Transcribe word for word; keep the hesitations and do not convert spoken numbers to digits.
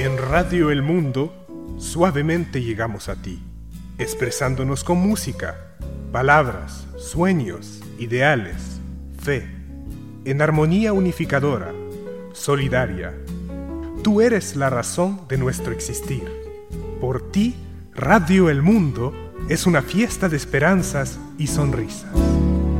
En Radio El Mundo, suavemente llegamos a ti, expresándonos con música, palabras, sueños, ideales, fe, en armonía unificadora, solidaria. Tú eres la razón de nuestro existir. Por ti, Radio El Mundo es una fiesta de esperanzas y sonrisas.